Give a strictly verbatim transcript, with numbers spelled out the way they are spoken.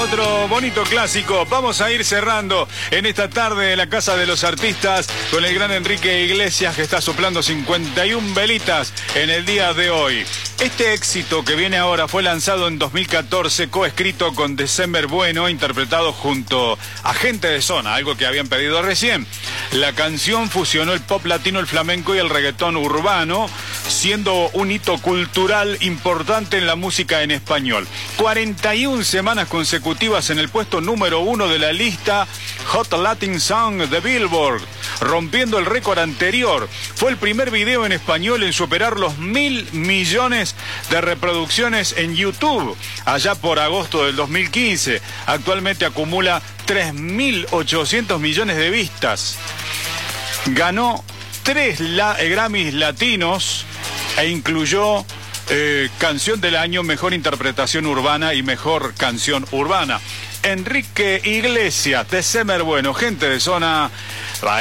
otro bonito clásico. Vamos a ir cerrando en esta tarde en la Casa de los Artistas con el gran Enrique Iglesias, que está soplando cincuenta y una velitas en el día de hoy. Este éxito que viene ahora fue lanzado en dos mil catorce, coescrito con December Bueno, interpretado junto a Gente de Zona, algo que habían pedido recién. La canción fusionó el pop latino, el flamenco y el reggaetón urbano, siendo un hito cultural importante en la música en español. cuarenta y una semanas consecutivas en el puesto número uno de la lista Hot Latin Song de Billboard, rompiendo el récord anterior. Fue el primer video en español en superar los mil millones de reproducciones en YouTube, allá por agosto del dos mil quince. Actualmente acumula tres mil ochocientos millones de vistas. Ganó tres la Grammys latinos e incluyó eh, Canción del Año, Mejor Interpretación Urbana y Mejor Canción Urbana. Enrique Iglesias, December Bueno, Gente de Zona.